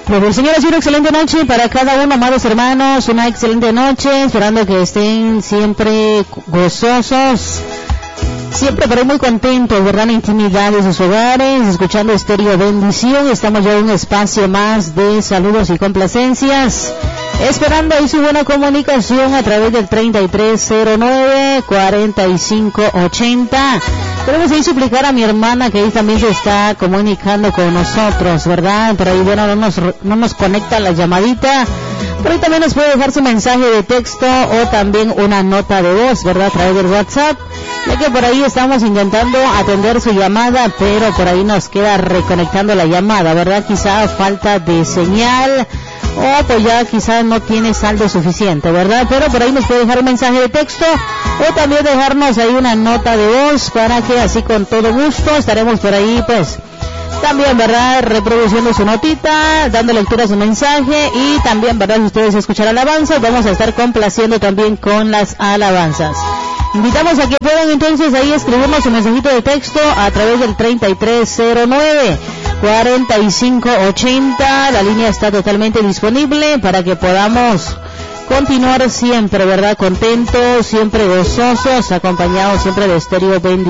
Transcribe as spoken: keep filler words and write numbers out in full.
Bueno, señoras, una excelente noche para cada uno, amados hermanos, una excelente noche, esperando que estén siempre gozosos, siempre pero muy contentos, ¿verdad? En la intimidad de sus hogares, escuchando Estéreo Bendición. Estamos ya en un espacio más de saludos y complacencias, esperando ahí su buena comunicación a través del treinta y tres cero nueve, cuarenta y cinco ochenta. Queremos ahí suplicar a mi hermana que ahí también se está comunicando con nosotros, ¿verdad? Por ahí, bueno, no nos, no nos conecta la llamadita, pero ahí también nos puede dejar su mensaje de texto o también una nota de voz, ¿verdad? A través del WhatsApp, ya que por ahí estamos intentando atender su llamada, pero por ahí nos queda reconectando la llamada, ¿verdad? Quizá falta de señal, o pues ya quizás no tiene saldo suficiente, ¿verdad? Pero por ahí nos puede dejar un mensaje de texto o también dejarnos ahí una nota de voz para que así con todo gusto estaremos por ahí, pues también, ¿verdad? Reproduciendo su notita, dando lectura a su mensaje y también, ¿verdad? Si ustedes escuchan alabanzas, vamos a estar complaciendo también con las alabanzas. Invitamos a que puedan entonces ahí escribirnos un mensajito de texto a través del treinta y tres cero nueve, cuarenta y cinco ochenta. La línea está totalmente disponible para que podamos continuar siempre, ¿verdad? Contentos, siempre gozosos, acompañados siempre de Estéreo Bendición.